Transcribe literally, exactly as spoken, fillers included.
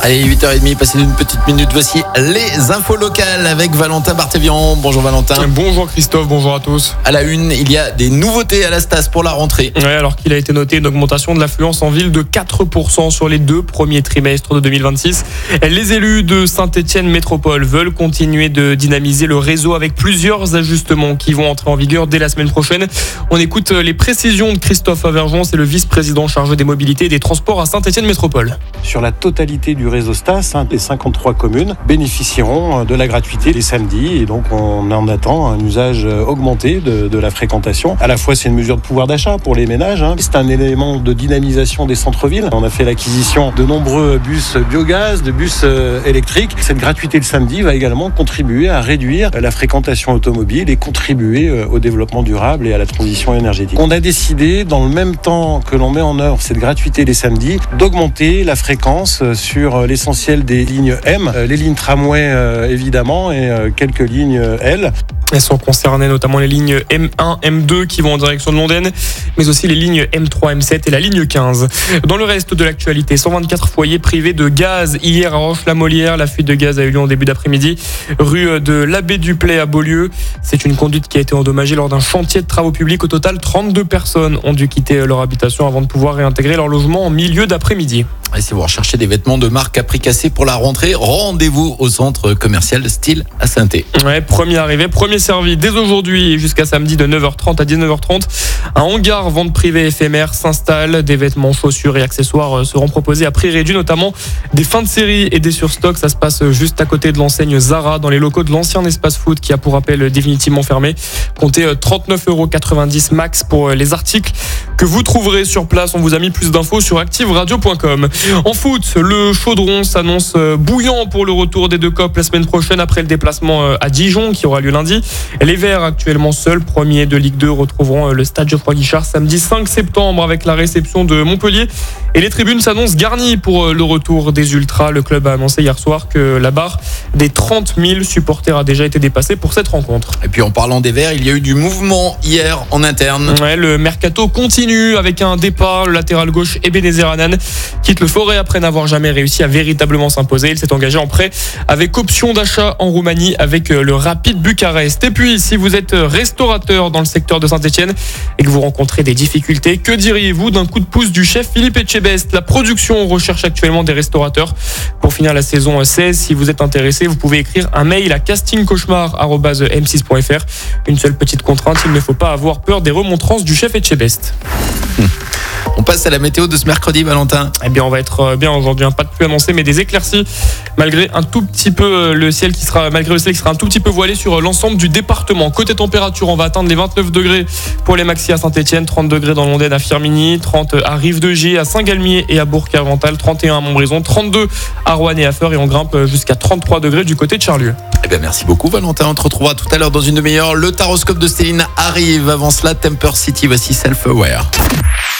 Allez, huit heures trente, passez une petite minute. Voici les infos locales avec Valentin Barthévian. Bonjour Valentin. Bonjour Christophe, bonjour à tous. À la une, il y a des nouveautés à la Stas pour la rentrée. Ouais, alors qu'il a été noté une augmentation de l'affluence en ville de quatre pour cent sur les deux premiers trimestres de deux mille vingt-six. Les élus de Saint-Étienne Métropole veulent continuer de dynamiser le réseau avec plusieurs ajustements qui vont entrer en vigueur dès la semaine prochaine. On écoute les précisions de Christophe Averjon, c'est le vice-président chargé des mobilités et des transports à Saint-Étienne Métropole. Sur la totalité du réseau Stas, hein, les cinquante-trois communes bénéficieront de la gratuité les samedis et donc on en attend un usage augmenté de, de la fréquentation. À la fois c'est une mesure de pouvoir d'achat pour les ménages, hein. C'est un élément de dynamisation des centres-villes. On a fait l'acquisition de nombreux bus biogaz, de bus électriques. Cette gratuité le samedi va également contribuer à réduire la fréquentation automobile et contribuer au développement durable et à la transition énergétique. On a décidé, dans le même temps que l'on met en œuvre cette gratuité les samedis, d'augmenter la fréquence sur l'essentiel des lignes M, les lignes tramway évidemment et quelques lignes L. Elles sont concernées notamment les lignes M un, M deux qui vont en direction de Londaine, mais aussi les lignes M trois, M sept et la ligne quinze. Dans le reste de l'actualité, cent vingt-quatre foyers privés de gaz hier à Roche-la-Molière. La fuite de gaz a eu lieu en début d'après-midi, rue de l'Abbé Duplay à Beaulieu. C'est une conduite qui a été endommagée lors d'un chantier de travaux publics. Au total, trente-deux personnes ont dû quitter leur habitation avant de pouvoir réintégrer leur logement en milieu d'après-midi. Et si vous recherchez des vêtements de marque à prix cassé pour la rentrée, rendez-vous au centre commercial Style à Saint-Étienne. Ouais, premier arrivé, premier servi dès aujourd'hui et jusqu'à samedi de neuf heures trente à dix-neuf heures trente. Un hangar vente privée éphémère s'installe. Des vêtements, chaussures et accessoires seront proposés à prix réduit, notamment des fins de série et des surstocks. Ça se passe juste à côté de l'enseigne Zara, dans les locaux de l'ancien espace foot qui a pour rappel définitivement fermé. Comptez trente-neuf euros quatre-vingt-dix max pour les articles que vous trouverez sur place. On vous a mis plus d'infos sur active radio point com. En foot, le Chaudron s'annonce bouillant pour le retour des deux copes la semaine prochaine après le déplacement à Dijon qui aura lieu lundi. Les Verts, actuellement seuls premiers de Ligue deux, retrouveront le stade Geoffroy Guichard samedi cinq septembre avec la réception de Montpellier. Et les tribunes s'annoncent garnies pour le retour des Ultras. Le club a annoncé hier soir que la barre des trente mille supporters a déjà été dépassée pour cette rencontre. Et puis en parlant des Verts, il y a eu du mouvement hier en interne. Ouais, le mercato continue avec un départ. Le latéral gauche Ebenezer Hanan quitte le Forêt après n'avoir jamais réussi à véritablement s'imposer. Il s'est engagé en prêt avec option d'achat en Roumanie avec le Rapid Bucarest. Et puis, si vous êtes restaurateur dans le secteur de Saint-Étienne et que vous rencontrez des difficultés, que diriez-vous d'un coup de pouce du chef Philippe Etchebest? La production recherche actuellement des restaurateurs pour finir la saison seize. Si vous êtes intéressé, vous pouvez écrire un mail à casting cauchemar arobase m six point f r. Une seule petite contrainte, il ne faut pas avoir peur des remontrances du chef Etchebest. On passe à la météo de ce mercredi, Valentin. Eh bien, on va être bien aujourd'hui. Pas de pluie annoncée, mais des éclaircies. Malgré un tout petit peu le ciel qui sera, malgré le ciel qui sera un tout petit peu voilé sur l'ensemble du département. Côté température, on va atteindre les vingt-neuf degrés pour les maxi à Saint-Étienne, trente degrés dans l'Ondaine à Firminy, trente à Rive-de-Gier, à Saint-Galmier et à Bourg-Carvental, trente et un à Montbrison, trente-deux à Roanne et à Feur et on grimpe jusqu'à trente-trois degrés du côté de Charlieu. Eh bien, merci beaucoup, Valentin. On te retrouvera tout à l'heure dans une demi-heure. Le taroscope de Céline arrive. Avant cela, Temper City, voici Self-Aware.